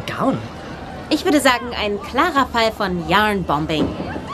Organ? Ich würde sagen, ein klarer Fall von Yarn-Bombing.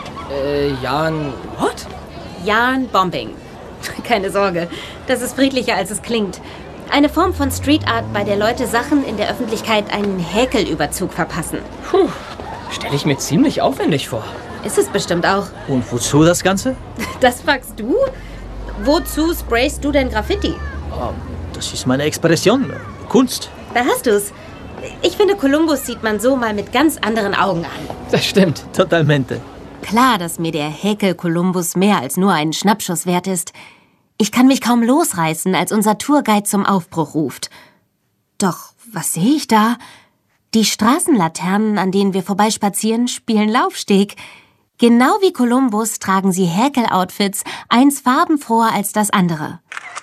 What? Yarn-Bombing. Keine Sorge, das ist friedlicher, als es klingt. Eine Form von Street Art, bei der Leute Sachen in der Öffentlichkeit einen Häkelüberzug verpassen. Puh, stelle ich mir ziemlich aufwendig vor. Ist es bestimmt auch. Und wozu das Ganze? Das fragst du? Wozu sprayst du denn Graffiti? Oh, das ist meine Expression. Kunst. Da hast du's. Ich finde, Kolumbus sieht man so mal mit ganz anderen Augen an. Das stimmt. Totalmente. Klar, dass mir der Häkel Kolumbus mehr als nur einen Schnappschuss wert ist. Ich kann mich kaum losreißen, als unser Tourguide zum Aufbruch ruft. Doch, was sehe ich da? Die Straßenlaternen, an denen wir vorbeispazieren, spielen Laufsteg. Genau wie Kolumbus tragen sie Häkel-Outfits, eins farbenfroher als das andere.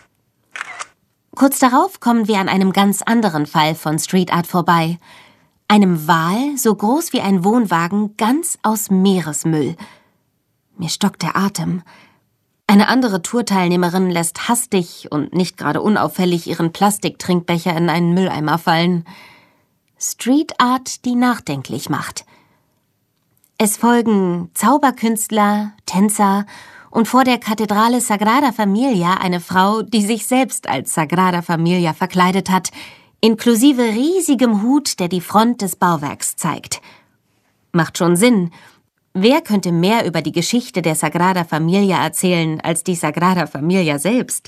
Kurz darauf kommen wir an einem ganz anderen Fall von Street Art vorbei. Einem Wal, so groß wie ein Wohnwagen, ganz aus Meeresmüll. Mir stockt der Atem. Eine andere Tourteilnehmerin lässt hastig und nicht gerade unauffällig ihren Plastiktrinkbecher in einen Mülleimer fallen. Street Art, die nachdenklich macht. Es folgen Zauberkünstler, Tänzer und vor der Kathedrale Sagrada Familia eine Frau, die sich selbst als Sagrada Familia verkleidet hat, inklusive riesigem Hut, der die Front des Bauwerks zeigt. Macht schon Sinn. Wer könnte mehr über die Geschichte der Sagrada Familia erzählen als die Sagrada Familia selbst?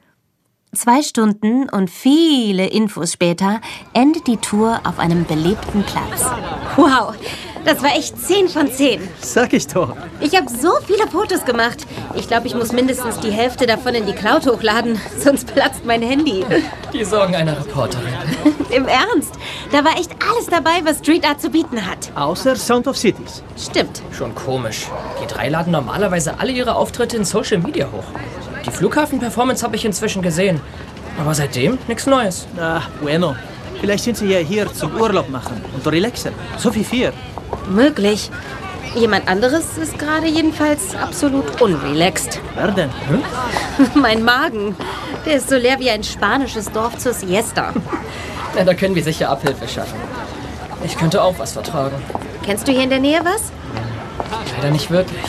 2 Stunden und viele Infos später endet die Tour auf einem belebten Platz. Wow, das war echt 10 von 10. Sag ich doch. Ich habe so viele Fotos gemacht. Ich glaube, ich muss mindestens die Hälfte davon in die Cloud hochladen, sonst platzt mein Handy. Die Sorgen einer Reporterin. Im Ernst, da war echt alles dabei, was Street Art zu bieten hat. Außer Sound of Cities. Stimmt. Schon komisch. G3 laden normalerweise alle ihre Auftritte in Social Media hoch. Die Flughafen-Performance habe ich inzwischen gesehen. Aber seitdem nichts Neues. Ah, bueno. Vielleicht sind sie ja hier zum Urlaub machen und relaxen. So wie wir. Möglich. Jemand anderes ist gerade jedenfalls absolut unrelaxed. Wer denn? Mein Magen. Der ist so leer wie ein spanisches Dorf zur Siesta. Ja, da können wir sicher Abhilfe schaffen. Ich könnte auch was vertragen. Kennst du hier in der Nähe was? Leider nicht wirklich.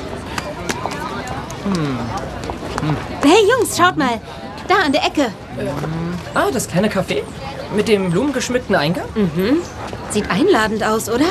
Hey Jungs, schaut mal. Da an der Ecke. Das kleine Café? Mit dem blumengeschmückten Eingang? Sieht einladend aus, oder?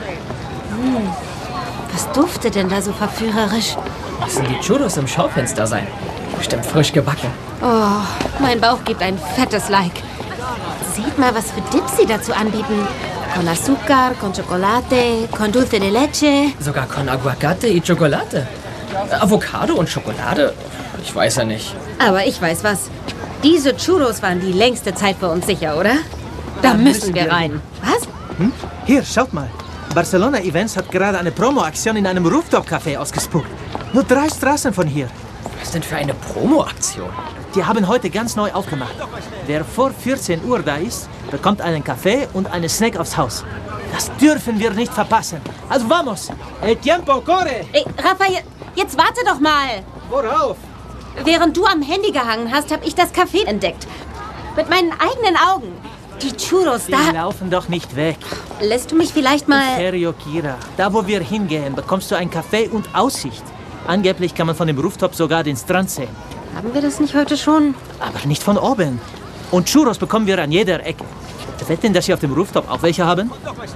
Was duftet denn da so verführerisch? Müssen die Churros im Schaufenster sein. Bestimmt frisch gebacken. Oh, mein Bauch gibt ein fettes Like. Seht mal, was für Dips sie dazu anbieten. Con azúcar, con chocolate, con dulce de leche. Sogar con aguacate y chocolate. Avocado und Schokolade? Ich weiß ja nicht. Aber ich weiß was. Diese Churros waren die längste Zeit für uns sicher, oder? Da müssen wir rein. Was? Hier, schaut mal. Barcelona Events hat gerade eine Promo-Aktion in einem Rooftop-Café ausgespuckt. Nur 3 Straßen von hier. Was denn für eine Promo-Aktion? Die haben heute ganz neu aufgemacht. Wer vor 14 Uhr da ist, bekommt einen Kaffee und einen Snack aufs Haus. Das dürfen wir nicht verpassen. Also vamos. El tiempo corre. Ey, Raphael, jetzt warte doch mal. Worauf? Während du am Handy gehangen hast, habe ich das Café entdeckt. Mit meinen eigenen Augen. Die Churros Die da. laufen doch nicht weg. Lässt du mich vielleicht mal... Ferio Kira, da wo wir hingehen, bekommst du einen Kaffee und Aussicht. Angeblich kann man von dem Rooftop sogar den Strand sehen. Haben wir das nicht heute schon? Aber nicht von oben. Und Churros bekommen wir an jeder Ecke. Wetten, dass Sie auf dem Rooftop auch welche haben?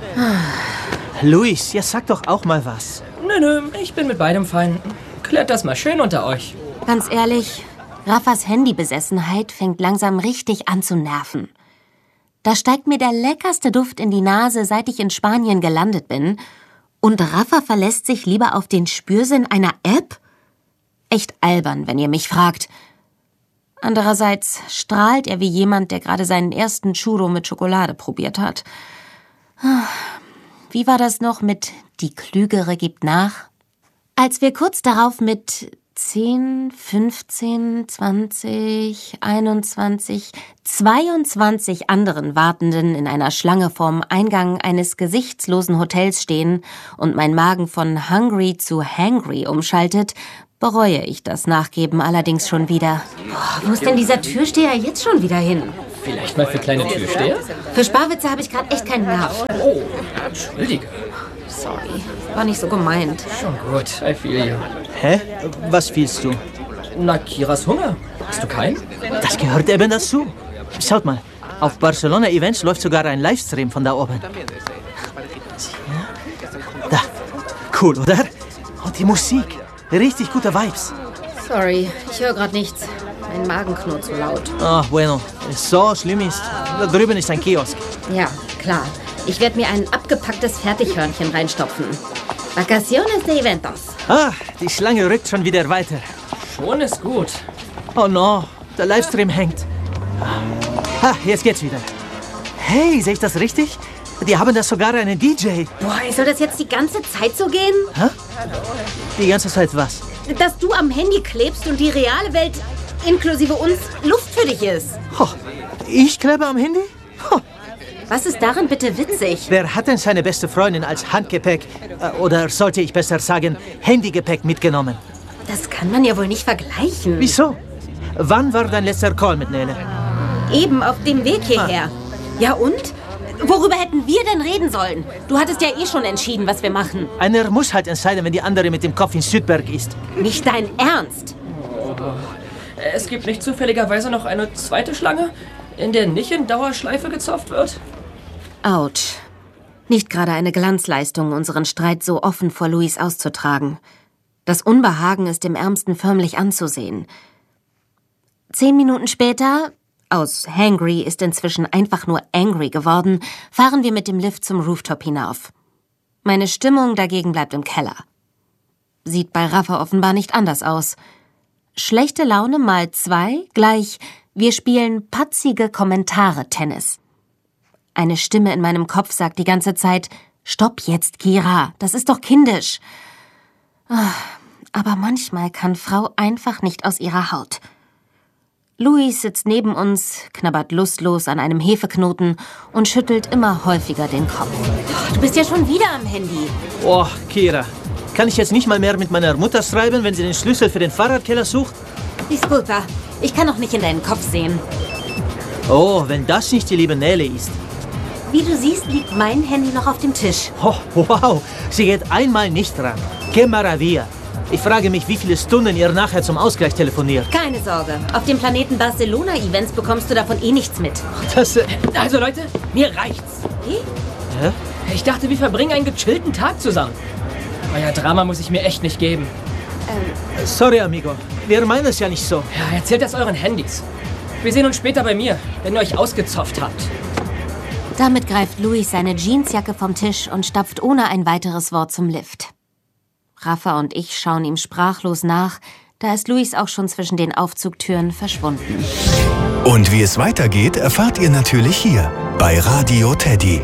Luis, ja sag doch auch mal was. Nö, ich bin mit beidem fein. Klärt das mal schön unter euch. Ganz ehrlich, Raffas Handybesessenheit fängt langsam richtig an zu nerven. Da steigt mir der leckerste Duft in die Nase, seit ich in Spanien gelandet bin. Und Raffa verlässt sich lieber auf den Spürsinn einer App? Echt albern, wenn ihr mich fragt. Andererseits strahlt er wie jemand, der gerade seinen ersten Churro mit Schokolade probiert hat. Wie war das noch mit "Die Klügere gibt nach"? Als wir kurz darauf mit 10, 15, 20, 21, 22 anderen Wartenden in einer Schlange vorm Eingang eines gesichtslosen Hotels stehen und mein Magen von hungry zu hangry umschaltet, bereue ich das Nachgeben allerdings schon wieder. Wo ist denn dieser Türsteher jetzt schon wieder hin? Vielleicht mal für kleine Türsteher? Für Sparwitze habe ich gerade echt keinen Nerv. Oh, entschuldige. Sorry, war nicht so gemeint. Schon gut, I feel you. Hä? Was willst du? Na, Kiras Hunger. Hast du keinen? Das gehört eben dazu. Schaut mal, auf Barcelona Events läuft sogar ein Livestream von da oben. Da, cool, oder? Und die Musik, richtig gute Vibes. Sorry, ich höre gerade nichts. Mein Magen knurrt so laut. Ah, bueno, so schlimm ist. Da drüben ist ein Kiosk. Ja, klar. Ich werde mir ein abgepacktes Fertighörnchen reinstopfen. Vacaciones de Eventos. Ah, die Schlange rückt schon wieder weiter. Schon ist gut. Oh no, der Livestream hängt. Ah, jetzt geht's wieder. Hey, sehe ich das richtig? Die haben da sogar einen DJ. Boah, soll das jetzt die ganze Zeit so gehen? Hä? Die ganze Zeit was? Dass du am Handy klebst und die reale Welt, inklusive uns, Luft für dich ist. Oh, ich klebe am Handy? Oh, Was ist darin bitte witzig? wer hat denn seine beste Freundin als Handgepäck, oder sollte ich besser sagen, Handygepäck mitgenommen? Das kann man ja wohl nicht vergleichen. Wieso? Wann war dein letzter Call mit Nele? Eben auf dem Weg hierher. Ja und? Worüber hätten wir denn reden sollen? Du hattest ja eh schon entschieden, was wir machen. Einer muss halt entscheiden, wenn die andere mit dem Kopf in Südberg ist. Nicht dein Ernst? Es gibt nicht zufälligerweise noch eine zweite Schlange, in der nicht in Dauerschleife gezopft wird? Autsch. Nicht gerade eine Glanzleistung, unseren Streit so offen vor Luis auszutragen. Das Unbehagen ist dem Ärmsten förmlich anzusehen. 10 Minuten später, aus hangry ist inzwischen einfach nur angry geworden, fahren wir mit dem Lift zum Rooftop hinauf. Meine Stimmung dagegen bleibt im Keller. Sieht bei Rafa offenbar nicht anders aus. Schlechte Laune mal 2 gleich, wir spielen patzige Kommentare-Tennis. Eine Stimme in meinem Kopf sagt die ganze Zeit, stopp jetzt, Kira, das ist doch kindisch. Aber manchmal kann Frau einfach nicht aus ihrer Haut. Luis sitzt neben uns, knabbert lustlos an einem Hefeknoten und schüttelt immer häufiger den Kopf. Du bist ja schon wieder am Handy. Oh, Kira, kann ich jetzt nicht mal mehr mit meiner Mutter schreiben, wenn sie den Schlüssel für den Fahrradkeller sucht? Disculpa, ich kann noch nicht in deinen Kopf sehen. Oh, wenn das nicht die liebe Nele ist. Wie du siehst, liegt mein Handy noch auf dem Tisch. Oh, wow, sie geht einmal nicht ran. Que maravilla. Ich frage mich, wie viele Stunden ihr nachher zum Ausgleich telefoniert. Keine Sorge, auf dem Planeten Barcelona-Events bekommst du davon eh nichts mit. Das, Also Leute, mir reicht's. Wie? Hä? Ich dachte, wir verbringen einen gechillten Tag zusammen. Euer Drama muss ich mir echt nicht geben. Sorry, amigo. Wir meinen es ja nicht so. Ja, erzählt das euren Handys. Wir sehen uns später bei mir, wenn ihr euch ausgezopft habt. Damit greift Luis seine Jeansjacke vom Tisch und stapft ohne ein weiteres Wort zum Lift. Rafa und ich schauen ihm sprachlos nach, da ist Luis auch schon zwischen den Aufzugtüren verschwunden. Und wie es weitergeht, erfahrt ihr natürlich hier bei Radio Teddy.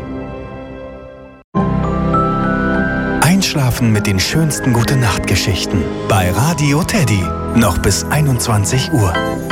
Einschlafen mit den schönsten Gute-Nacht-Geschichten bei Radio Teddy. Noch bis 21 Uhr.